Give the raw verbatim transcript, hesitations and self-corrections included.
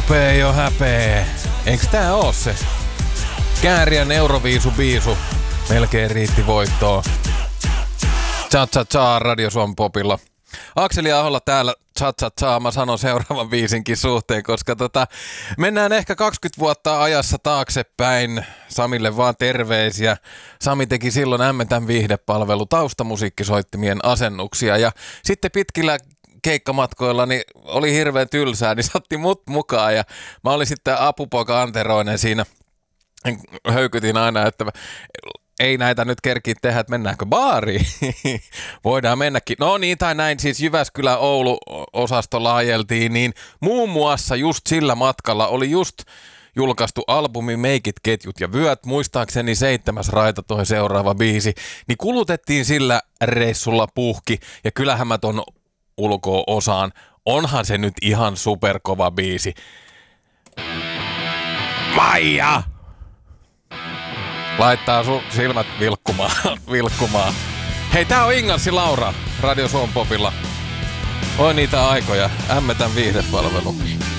Rupee jo häpee. Eiks tää oo se? Kääriän Euroviisu biisu. Melkein riitti voittoon. Cha cha cha Radio Suomen Popilla. Akseli Aholla täällä cha cha cha. Mä sanon seuraavan biisinkin suhteen, koska tota, mennään ehkä kaksikymmentä vuotta ajassa taaksepäin. Samille vaan terveisiä. Sami teki silloin M N viihdepalvelu taustamusiikkisoittimien asennuksia ja sitten pitkillä keikkamatkoilla niin oli hirveän tylsää, niin satti mut mukaan ja mä olin sitten apupoika anteroinen siinä. Höykytin aina, että ei näitä nyt kerkiä tehdä, että mennäänkö baariin? Voidaan mennäkin. No niin tai näin, siis Jyväskylä-Oulu-osastolla ajeltiin, niin muun muassa just sillä matkalla oli just julkaistu albumi Make It-ketjut ja vyöt, muistaakseni seitsemäs raita toi seuraava biisi, niin kulutettiin sillä reissulla puhki ja kyllähän mä ton ulkoa osaan. Onhan se nyt ihan superkova biisi. Maija! Laittaa sun silmät vilkkumaan, vilkkumaan. Hei, tää on Inganssi Laura Radio Suomen Popilla. Oi niitä aikoja. M N viihdepalvelu.